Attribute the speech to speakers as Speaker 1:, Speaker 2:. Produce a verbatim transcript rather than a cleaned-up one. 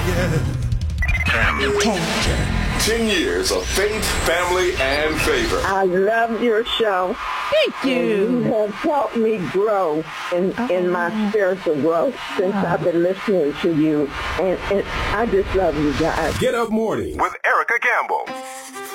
Speaker 1: Ten. Ten. Ten years of faith, family, and favor.
Speaker 2: I love your show.
Speaker 3: Thank you.
Speaker 2: And you have helped me grow in,
Speaker 3: oh.
Speaker 2: in my spiritual growth since oh. I've been listening to you. And, and I just love you guys.
Speaker 1: Get Up Morning with Erica Campbell.